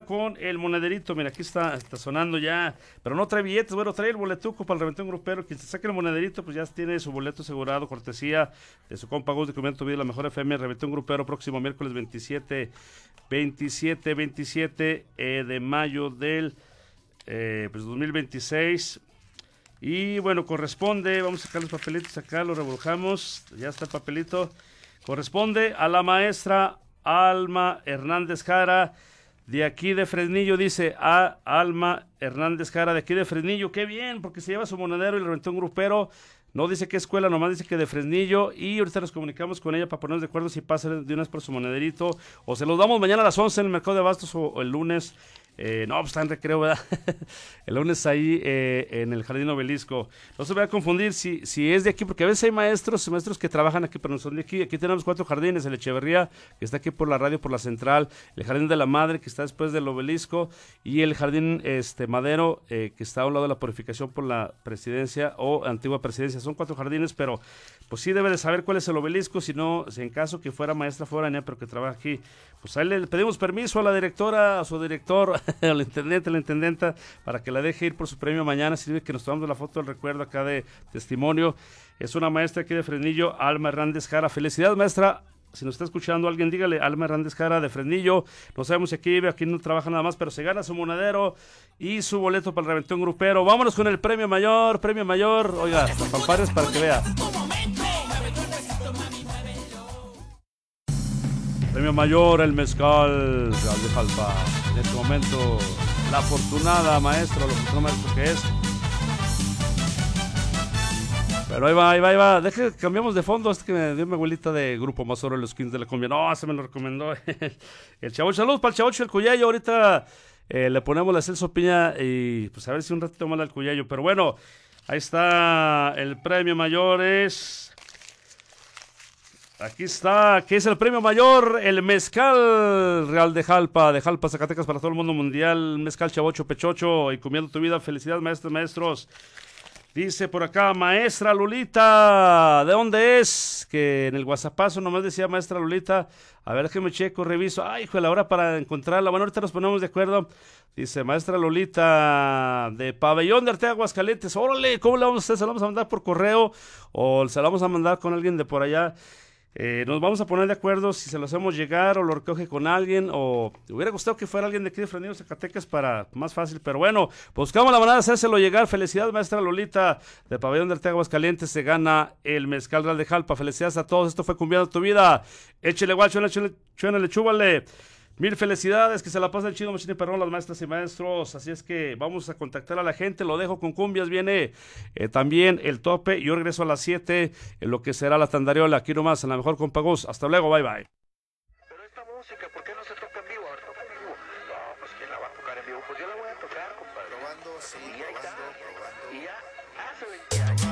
con el monederito. Mira, aquí está sonando ya, pero no trae billetes. Bueno, trae el boletuco para el reventón grupero. Quien se saque el monederito, pues ya tiene su boleto asegurado, cortesía de su compa Gus de Comiendo Tu Vida, la mejor FM, reventón grupero, próximo miércoles 27 de mayo del 2026. Y bueno, corresponde, vamos a sacar los papelitos acá, los revolujamos, ya está el papelito. Corresponde a la maestra Alma Hernández Jara, de aquí de Fresnillo, dice a Alma Hernández Jara, de aquí de Fresnillo. Qué bien, porque se lleva su monedero y el reventón grupero. No dice qué escuela, nomás dice que de Fresnillo. Y ahorita nos comunicamos con ella para ponernos de acuerdo si pasa de una vez por su monederito. O se los damos mañana a las 11 en el Mercado de Abastos o el lunes. No, pues está en recreo, ¿verdad? El lunes ahí en el Jardín Obelisco. No se vaya a confundir si es de aquí, porque a veces hay maestros que trabajan aquí, pero no son de aquí. Aquí tenemos 4 jardines: el Echeverría, que está aquí por la radio, por la central; el Jardín de la Madre, que está después del Obelisco; y el Jardín Madero, que está a un lado de la Purificación por la Presidencia o Antigua Presidencia. Son 4 jardines, pero pues sí debe de saber cuál es el Obelisco, si no, si en caso que fuera maestra foránea, pero que trabaja aquí, pues ahí le pedimos permiso a la directora, a su director, al intendente, a la intendenta, para que la deje ir por su premio mañana. Sirve que nos tomamos la foto del recuerdo acá de testimonio. Es una maestra aquí de Fresnillo, Alma Hernández Jara. Felicidades, maestra. Si nos está escuchando alguien, dígale: Alma Hernández Jara de Fresnillo. No sabemos si aquí vive, aquí no trabaja nada más, pero se gana su monedero y su boleto para el reventón grupero. Vámonos con el premio mayor. Oiga, las fanfarrias para que vea. Premio mayor, el mezcal Real de Jalpa. En este momento, la afortunada maestra, lo afortunado maestro que es. Pero ahí va. Deje, cambiamos de fondo. Este que me dio mi abuelita de Grupo Mazoro, los Kings de la Cumbia. No, se me lo recomendó el Chavocho. Saludos para el Chavocho y el Cuyayo. Ahorita le ponemos la Celso Piña y pues a ver si un ratito más al Cuyayo. Pero bueno, ahí está el premio mayor. Aquí está, ¿qué es el premio mayor? El mezcal Real de Jalpa, Zacatecas, para todo el mundo mundial. Mezcal Chavocho Pechocho y Comiendo Tu Vida. Felicidades, maestros. Dice por acá, maestra Lolita, ¿de dónde es? Que en el WhatsAppazo nomás decía maestra Lolita. A ver, déjeme checo, reviso. Ay, hijo de la hora para encontrarla. Bueno, ahorita nos ponemos de acuerdo. Dice, maestra Lolita, de Pabellón de Arteaga, Aguascalientes. Órale, ¿cómo le vamos a hacer? ¿Se la vamos a mandar por correo o se la vamos a mandar con alguien de por allá? Nos vamos a poner de acuerdo si se lo hacemos llegar o lo recoge con alguien, o me hubiera gustado que fuera alguien de aquí de Fresnillo, Zacatecas, para más fácil, pero bueno, buscamos la manera de hacérselo llegar. Felicidades, maestra Lolita, de Pabellón de Arteaga, Aguascalientes. Se gana el mezcal Real de Jalpa. Felicidades a todos. Esto fue Cumbiando Tu Vida. Échele guacho, échale, chúbale. Mil felicidades, que se la pasen chido, machín y perrón, las maestras y maestros. Así es que vamos a contactar a la gente. Lo dejo con cumbias. Viene también el tope. Yo regreso a las 7 en lo que será la tandariola. Aquí nomás, en la mejor con Pagos. Hasta luego, bye. Pero esta música, ¿por qué no se toca en vivo? A ver, toca en vivo. No, pues ¿quién la va a tocar en vivo? Pues yo la voy a tocar, compadre. Probando, sí, Y ahí está. probando. Y ya hace 20 años.